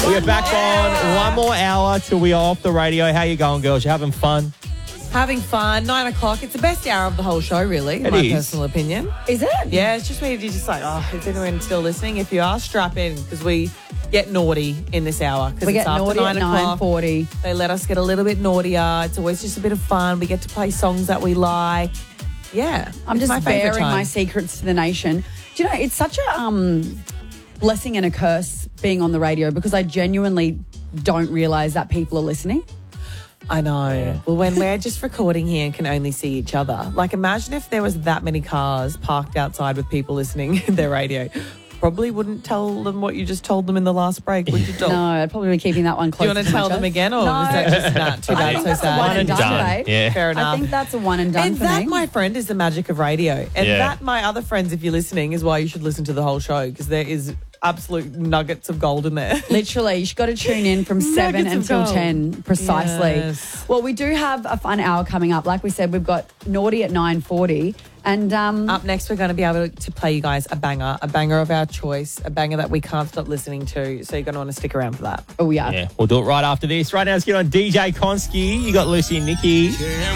We are back on one more hour till we are off the radio. How you going, girls? You having fun? Having fun. 9 o'clock. It's the best hour of the whole show, really, in my personal opinion. Is it? Yeah, it's just where you're just like, oh, is anyone still listening? If you are, strap in, because we get naughty in this hour. We get naughty at 9:40. They let us get a little bit naughtier. It's always just a bit of fun. We get to play songs that we like. Yeah. I'm it's just my favourite bearing time. my secrets to the nation. Do you know, it's such a blessing and a curse being on the radio because I genuinely don't realise that people are listening. I know. Yeah. Well, when we're just recording here and can only see each other, like imagine if there was that many cars parked outside with people listening to their radio. Probably wouldn't tell them what you just told them in the last break, would you, Dol? No, I'd probably be keeping that one close. Do you want to tell them again, or was that just not too bad? So sad. One and done. Yeah. Fair enough. I think that's a one and done and for that, me. my friend, is the magic of radio. And that, my other friends, if you're listening, is why you should listen to the whole show, because there is absolute nuggets of gold in there. Literally, you've got to tune in from 7 until 10 precisely. Yes. Well, we do have a fun hour coming up. Like we said, we've got Naughty at 9:40. And up next, we're going to be able to play you guys a banger of our choice, a banger that we can't stop listening to. So you're going to want to stick around for that. Oh, yeah. Yeah, we'll do it right after this. Right now, let's get on DJ Konski. You got Lucy and Nikki.